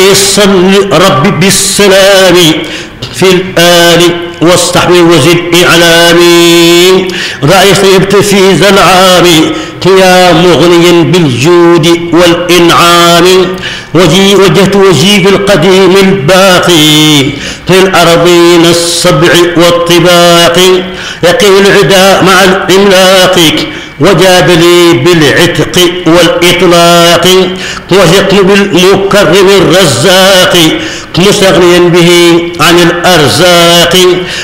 عليه صل ربي بالسلام في الآل واستحوي وزد إعلامي. رأيت يبتفي ذا العام يا مغنيا بالجود والإنعام. وجهت وجهي بالقديم الباقي في الأرضين السبع والطباق. يقي العداء مع الإملاق وجاب لي بالعتق والإطلاق. وثقت بالمكرم الرزاق مستغنيا به عن الأرزاق.